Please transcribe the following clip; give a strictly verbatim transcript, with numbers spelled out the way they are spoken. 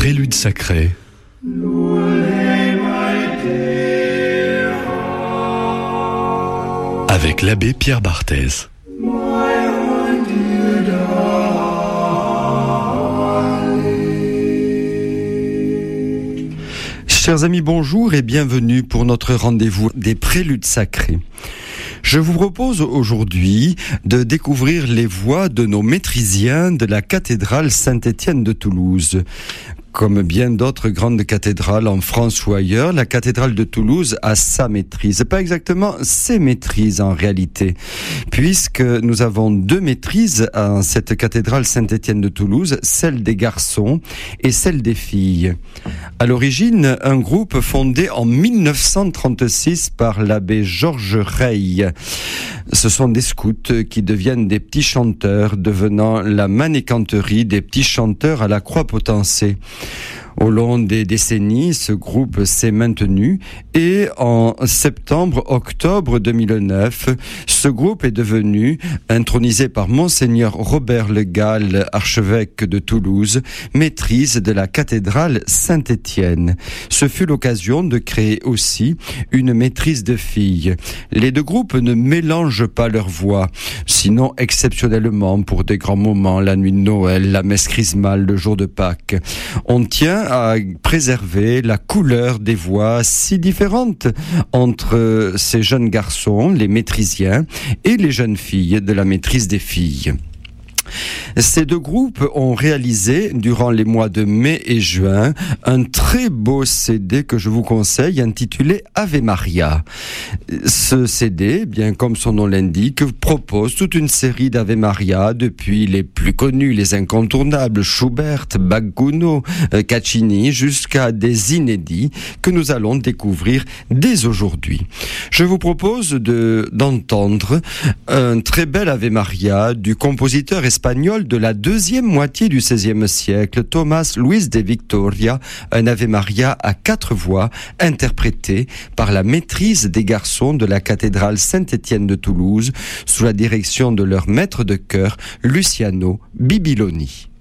Prélude sacré. Avec l'abbé Pierre Barthez. Chers amis, bonjour et bienvenue pour notre rendez-vous des Préludes sacrés. Je vous propose aujourd'hui de découvrir les voix de nos maîtrisiens de la cathédrale Saint-Étienne de Toulouse. Comme bien d'autres grandes cathédrales en France ou ailleurs, la cathédrale de Toulouse a sa maîtrise. Pas exactement ses maîtrises en réalité, puisque nous avons deux maîtrises en cette cathédrale Saint-Étienne de Toulouse, celle des garçons et celle des filles. À l'origine, un groupe fondé en mille neuf cent trente-six par l'abbé Georges Reille. Ce sont des scouts qui deviennent des petits chanteurs, devenant la manécanterie des petits chanteurs à la croix potensée. Au long des décennies, ce groupe s'est maintenu et en septembre-octobre deux mille neuf, ce groupe est devenu, intronisé par Monseigneur Robert Le Gall, archevêque de Toulouse, maîtrise de la cathédrale Saint-Étienne. Ce fut l'occasion de créer aussi une maîtrise de filles. Les deux groupes ne mélangent pas leurs voix, sinon exceptionnellement pour des grands moments, la nuit de Noël, la messe chrismale, le jour de Pâques. On tient à préserver la couleur des voix si différentes entre ces jeunes garçons, les maîtrisiens, et les jeunes filles de la maîtrise des filles. Ces deux groupes ont réalisé, durant les mois de mai et juin, un très beau C D que je vous conseille, intitulé Ave Maria. Ce C D, bien comme son nom l'indique, propose toute une série d'Ave Maria, depuis les plus connus, les incontournables, Schubert, Bach, Gounod, Caccini, jusqu'à des inédits que nous allons découvrir dès aujourd'hui. Je vous propose de, d'entendre un très bel Ave Maria du compositeur espagnol de la deuxième moitié du seizième siècle, Tomás Luis de Victoria, un Ave Maria à quatre voix, interprété par la maîtrise des garçons de la cathédrale Saint-Étienne de Toulouse, sous la direction de leur maître de chœur, Luciano Bibiloni.